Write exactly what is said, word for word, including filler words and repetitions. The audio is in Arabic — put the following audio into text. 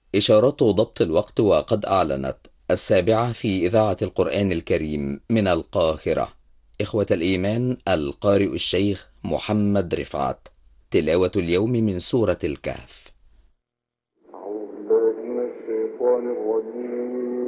إشارات ضبط الوقت وقد أعلنت السابعة في إذاعة القرآن الكريم من القاهرة. إخوة الإيمان، القارئ الشيخ محمد رفعت. تلاوة اليوم من سورة الكهف.